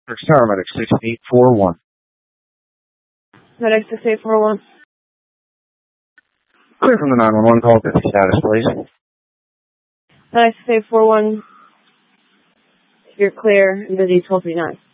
Paramedic 6841. Medic 6841. Clear from the 911 call. Busy status, please. Medic 6841. You're clear and busy 1239.